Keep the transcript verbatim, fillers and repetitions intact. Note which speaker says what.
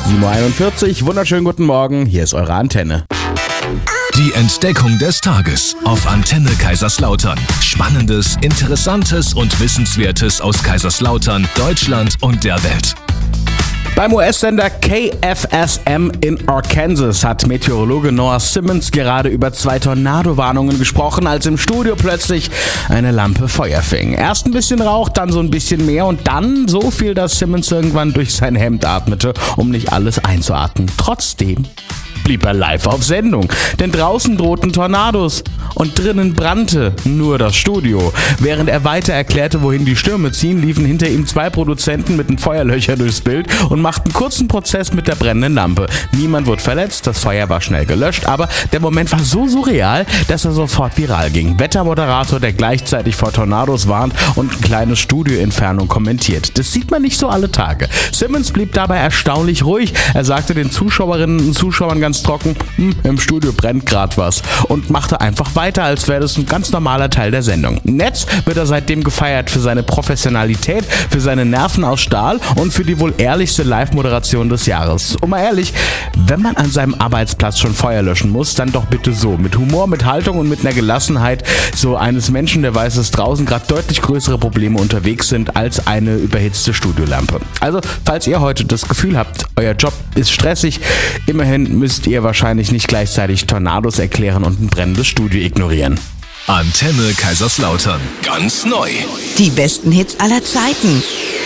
Speaker 1: sieben Uhr einundvierzig, wunderschönen guten Morgen, hier ist eure Antenne.
Speaker 2: Die Entdeckung des Tages auf Antenne Kaiserslautern. Spannendes, Interessantes und Wissenswertes aus Kaiserslautern, Deutschland und der Welt.
Speaker 1: Beim U S-Sender K F S M in Arkansas hat Meteorologe Noah Simmons gerade über zwei Tornado-Warnungen gesprochen, als im Studio plötzlich eine Lampe Feuer fing. Erst ein bisschen Rauch, dann so ein bisschen mehr und dann so viel, dass Simmons irgendwann durch sein Hemd atmete, um nicht alles einzuatmen. Trotzdem blieb er live auf Sendung, denn draußen drohten Tornados und drinnen brannte nur das Studio. Während er weiter erklärte, wohin die Stürme ziehen, liefen hinter ihm zwei Produzenten mit einem Feuerlöcher durchs Bild und machten kurzen Prozess mit der brennenden Lampe. Niemand wurde verletzt, das Feuer war schnell gelöscht, aber der Moment war so surreal, dass er sofort viral ging. Wettermoderator, der gleichzeitig vor Tornados warnt und ein kleines Studioentfernung kommentiert. Das sieht man nicht so alle Tage. Simmons blieb dabei erstaunlich ruhig. Er sagte den Zuschauerinnen und Zuschauern ganz trocken, hm, im Studio brennt gerade was, und machte einfach weiter, als wäre das ein ganz normaler Teil der Sendung. Im Netz wird er seitdem gefeiert für seine Professionalität, für seine Nerven aus Stahl und für die wohl ehrlichste Live-Moderation des Jahres. Und mal ehrlich, wenn man an seinem Arbeitsplatz schon Feuer löschen muss, dann doch bitte so, mit Humor, mit Haltung und mit einer Gelassenheit so eines Menschen, der weiß, dass draußen gerade deutlich größere Probleme unterwegs sind als eine überhitzte Studiolampe. Also, falls ihr heute das Gefühl habt, euer Job ist stressig, immerhin müsst ihr wahrscheinlich nicht gleichzeitig Tornados erklären und ein brennendes Studio ignorieren.
Speaker 2: Antenne Kaiserslautern. Ganz neu.
Speaker 3: Die besten Hits aller Zeiten.